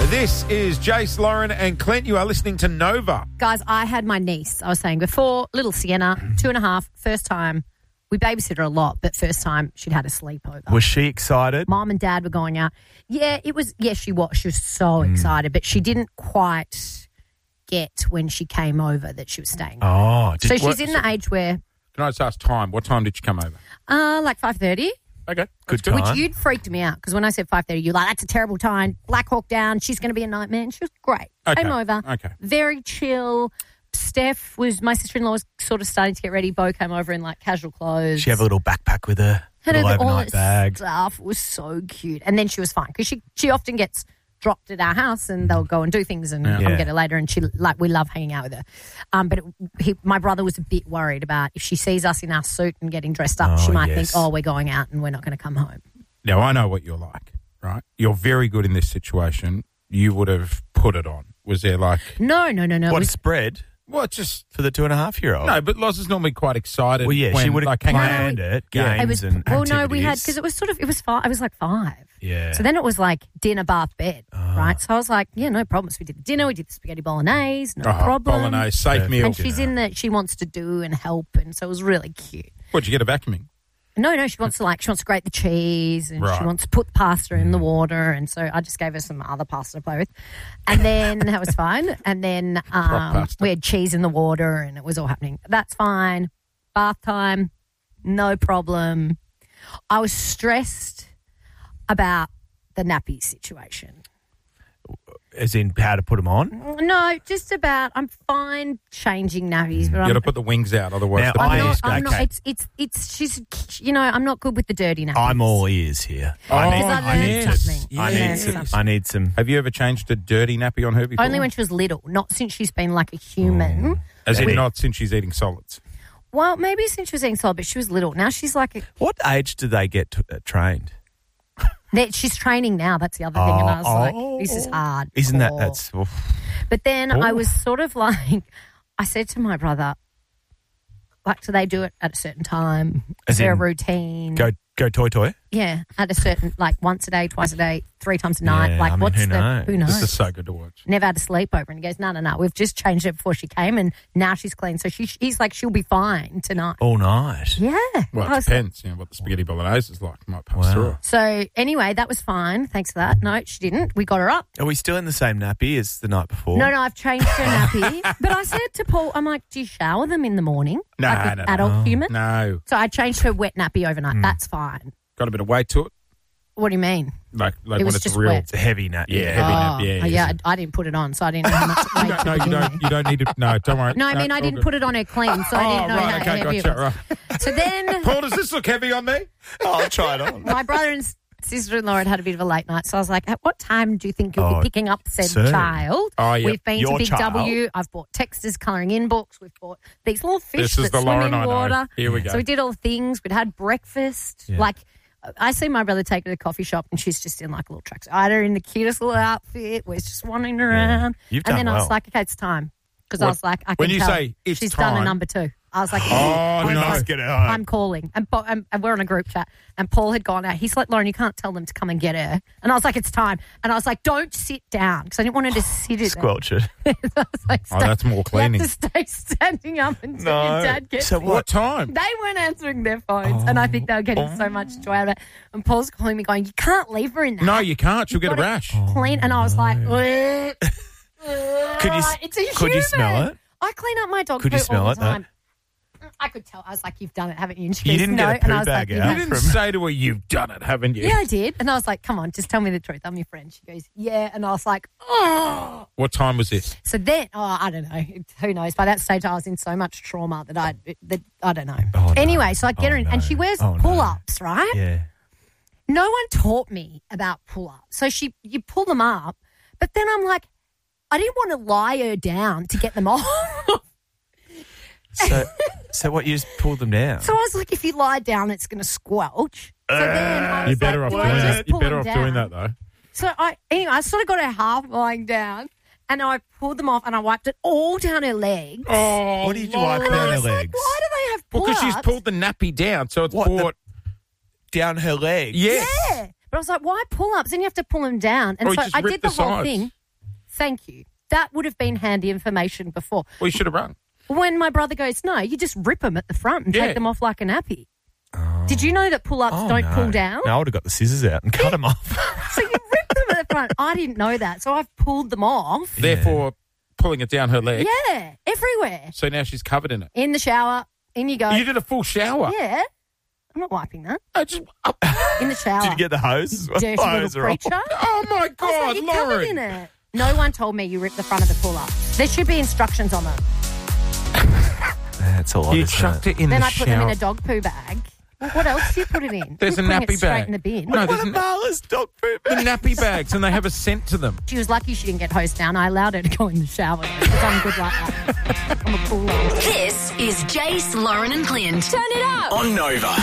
This is Jace, Lauren and Clint. You are listening to Nova. Guys, I had my niece, I was saying before, little Sienna, 2.5, first time. We babysit her a lot, but first time she'd had a sleepover. Was she excited? Mom and Dad were going out. Yeah, it was. Yeah, she was. She was so excited, but she didn't quite get when she came over that she was staying. Oh, So she's in the age where, Can I just ask time? What time did you come over? like 5:30. Okay. good time. Which you'd freaked me out because when I said 5:30, you're like, that's a terrible time. Black Hawk Down, she's going to be a nightmare. And she was great. Okay. Came over. Okay. Very chill. Steph was, my sister-in-law was sort of starting to get ready. Bo came over in like casual clothes. She had a little backpack with her, Had little all overnight this bag. stuff. It was so cute. And then she was fine because she often gets dropped at our house and they'll go and do things and come Yeah. get her later. And we love hanging out with her. But my brother was a bit worried about if she sees us in our suit and getting dressed up, she might yes. think, we're going out and we're not going to come home. Now, I know what you're like, right? You're very good in this situation. You would have put it on. Was there like... No. What, It a was, spread Well, just... for the 2.5-year-old? No, but Loz is normally quite excited. Well, yeah, when, she would have like, hanging out. planned it, Yeah. games it was, and well, activities. no, we had, because it was sort of, it was like 5. Yeah. So then it was like dinner, bath, bed, right? So I was like, yeah, no problem. So we did the dinner, we did the spaghetti bolognese, no problem. Bolognese, safe meal. And she's in that she wants to do and help, and so it was really cute. What'd you get, a vacuuming? No, she wants to grate the cheese, and Right. she wants to put the pasta in the water, and so I just gave her some other pasta to play with, and then that was fine. And then pasta. we had cheese in the water, and it was all happening. That's fine. Bath time, no problem. I was stressed about the nappy situation. As in how to put them on? No, just about I'm fine changing nappies, but You got to put the wings out, otherwise... Now, the- I'm not. okay. It's she's I'm not good with the dirty nappies. I'm all ears here. Oh, Because I learned yes. something. I need some. Have you ever changed a dirty nappy on her before? Only when she was little, not since she's been like a human. As in Wait. not since she's eating solids. Well, maybe since she was eating solid, but she was little. Now she's like What age do they get trained? she's training now. That's the other thing, and I was like, this is hard. Isn't that Core. that's? Oof. But then I was sort of like, I said to my brother, like, do they do it at a certain time? As Is there a in, routine? Go toy. Yeah, at a certain, like once a day, twice a day, 3 times a night. Yeah, like, I mean, what's who the, knows? who knows? This is so good to watch. Never had a sleepover. And he goes, no. We've just changed it before she came and now she's clean. So he's like, she'll be fine tonight. All night. Yeah. Well, I it was- depends, what the spaghetti bolognese is like. Might pass Wow. through. So anyway, that was fine. Thanks for that. No, she didn't. We got her up. Are we still in the same nappy as the night before? No, I've changed her nappy. But I said to Paul, I'm like, do you shower them in the morning? No, like no, an no. adult human? No. So I changed her wet nappy overnight. That's fine. Got a bit of weight to it? What do you mean? Like It when was it's just real... wet. It's a heavy nap. Yeah, heavy nap. Yeah, yeah. I didn't put it on, so I didn't know how much weight to No, begin with. you don't need to... No, don't worry. No, I mean, I all didn't good. put it on her clean, so I didn't know right, how okay, heavy gotcha, it was. right. So then Paul, does this look heavy on me? Oh, I'll try it on. my brother and sister-in-law had a bit of a late night, so I was like, at what time do you think you'll Oh, be picking up said soon. child? Oh, yeah. We've been Your to Big child. W. I've bought texters, colouring in books. We've bought these little fish This is that the swim Lauren in I know. water. Here we go. So we did all the things. We'd had breakfast. Yeah. Like, I see my brother take her to the coffee shop and she's just in like a little tracksuit. I had her in the cutest little outfit. We're just wandering around. You've and done then I was well. like, okay, it's time. Because I What- was like, I can when you tell say it's she's done a time- number 2. I was like, Oh, We no. must get it home. I'm calling. And we're on a group chat. And Paul had gone out. He's like, Lauren, you can't tell them to come and get her. And I was like, it's time. And I was like, don't sit down. Because I didn't want her to sit it. Squelch it. I was like, Oh, that's more cleaning. You have to stay standing up until No. your dad gets So here. What time? They weren't answering their phones. And I think they were getting so much joy out of it. And Paul's calling me going, you can't leave her in there. No, you can't. She'll get a Gotta rash. Clean. And I was like, Could you it's a could you human. smell it? I clean up my dog Could poo you smell all it, the though? time. I could tell. I was like, you've done it, haven't you? And she You goes, didn't no. get a And I poo was bag like, out? You "Yeah." didn't say to her, you've done it, haven't you? Yeah, I did. And I was like, come on, just tell me the truth. I'm your friend. She goes, yeah. And I was like, oh. What time was this? So then, I don't know. Who knows? By that stage, I was in so much trauma that I don't know. Oh, no. Anyway, so I get her in, no. and she wears Oh, no. pull-ups, right? Yeah. No one taught me about pull-ups. So you pull them up, but then I'm like, I didn't want to lie her down to get them off. So what? You just pulled them down? So I was like, if you lie down, it's going to squelch. So then I was You're better like, off well, doing just that. You're pull better them off doing down. that, though. So I sort of got her half lying down, and I pulled them off, and I wiped it all down her legs. Oh, What did you wipe And down I her was like, legs? why do they have Well, pull-ups? because she's pulled the nappy down, so it's What, brought... Down her legs? Yes. Yeah. But I was like, why pull-ups? Then you have to pull them down. And Or so just I rip did the the whole sides. thing. Thank you. That would have been handy information before. Well, you should have rung. When my brother goes, no, you just rip them at the front and Yeah. take them off like a nappy. Did you know that pull-ups don't no. pull down? No, I would have got the scissors out and cut them off. So you rip them at the front. I didn't know that, so I've pulled them off. Therefore, pulling it down her leg. Yeah, everywhere. So now she's covered in it. In the shower, in you go. You did a full shower. Yeah. I'm not wiping that. I just, In the shower. Did you get the hose? Dirty Hose little are off. creature. oh, my I was God, like, you're covered in Lauren. it. No one told me you ripped the front of the pull-up. There should be instructions on them. That's all. You chucked it in Then the I shower. put them in a dog poo bag. Well, what else do you put it in? There's You're a putting nappy it straight bag. in the bin. No, What there's a an, Marla's dog poop the bag. nappy bags, and they have a scent to them. She was lucky she didn't get hosed down. I allowed her to go in the shower because I'm good like that. I'm a cool one. This is Jace, Lauren and Clint. Turn it up. On Nova.